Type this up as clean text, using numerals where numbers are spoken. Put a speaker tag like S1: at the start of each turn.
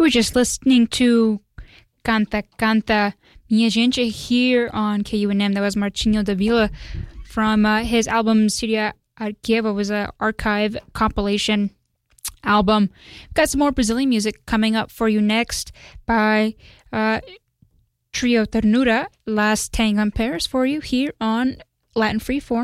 S1: We're just listening to Canta Canta Minha Gente here on KUNM. That was Martinho da Vila from his album Syria Arquivo. It was an archive compilation album. We've got some more Brazilian music coming up for you next by Trio Ternura, Last Tango in Paris for you here on Latin Freeform.